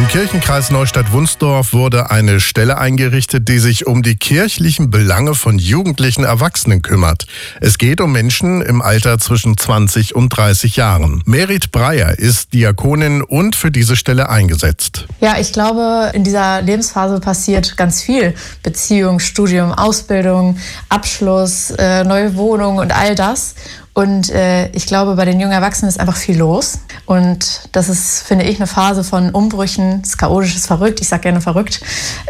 Im Kirchenkreis Neustadt-Wunsdorf wurde eine Stelle eingerichtet, die sich um die kirchlichen Belange von jugendlichen Erwachsenen kümmert. Es geht um Menschen im Alter zwischen 20 und 30 Jahren. Merit Breyer ist Diakonin und für diese Stelle eingesetzt. Ja, ich glaube, in dieser Lebensphase passiert ganz viel. Beziehung, Studium, Ausbildung, Abschluss, neue Wohnung und all das. Und ich glaube, bei den jungen Erwachsenen ist einfach viel los. Und das ist, finde ich, eine Phase von Umbrüchen. Das ist chaotisch, ist verrückt. Ich sage gerne verrückt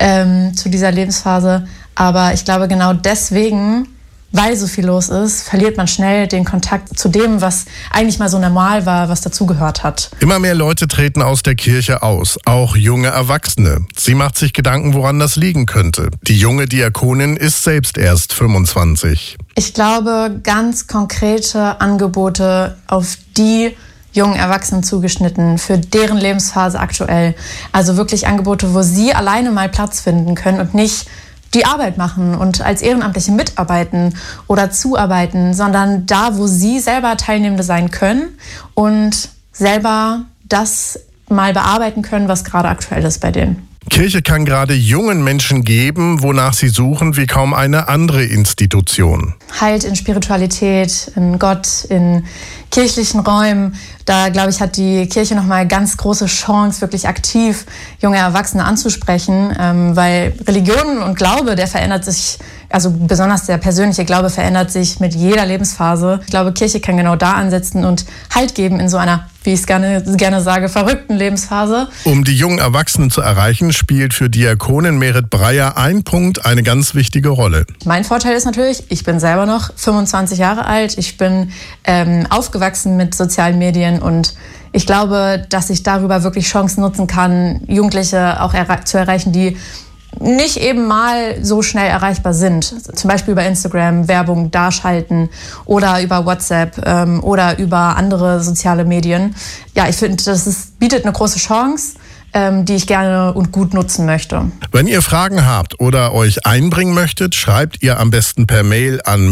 zu dieser Lebensphase. Aber ich glaube, genau deswegen, weil so viel los ist, verliert man schnell den Kontakt zu dem, was eigentlich mal so normal war, was dazugehört hat. Immer mehr Leute treten aus der Kirche aus, auch junge Erwachsene. Sie macht sich Gedanken, woran das liegen könnte. Die junge Diakonin ist selbst erst 25. Ich glaube, ganz konkrete Angebote auf die jungen Erwachsenen zugeschnitten, für deren Lebensphase aktuell. Also wirklich Angebote, wo sie alleine mal Platz finden können und nicht die Arbeit machen und als Ehrenamtliche mitarbeiten oder zuarbeiten, sondern da, wo sie selber Teilnehmende sein können und selber das mal bearbeiten können, was gerade aktuell ist bei denen. Kirche kann gerade jungen Menschen geben, wonach sie suchen, wie kaum eine andere Institution. Halt in Spiritualität, in Gott, in kirchlichen Räumen. Da, glaube ich, hat die Kirche nochmal ganz große Chance, wirklich aktiv junge Erwachsene anzusprechen, weil Religion und Glaube, der verändert sich, also besonders der persönliche Glaube verändert sich mit jeder Lebensphase. Ich glaube, Kirche kann genau da ansetzen und Halt geben in so einer, wie ich es gerne sage, verrückten Lebensphase. Um die jungen Erwachsenen zu erreichen, spielt für Diakonin Merit Breyer ein Punkt eine ganz wichtige Rolle. Mein Vorteil ist natürlich, ich bin selber noch 25 Jahre alt. Ich bin aufgewachsen mit sozialen Medien und ich glaube, dass ich darüber wirklich Chancen nutzen kann, Jugendliche auch zu erreichen, die nicht eben mal so schnell erreichbar sind. Zum Beispiel über Instagram Werbung darschalten oder über WhatsApp oder über andere soziale Medien. Ja, ich finde, bietet eine große Chance, die ich gerne und gut nutzen möchte. Wenn ihr Fragen habt oder euch einbringen möchtet, schreibt ihr am besten per Mail an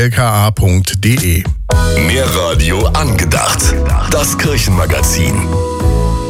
merit.breyer@evlka.de. Mehr Radio angedacht. Das Kirchenmagazin.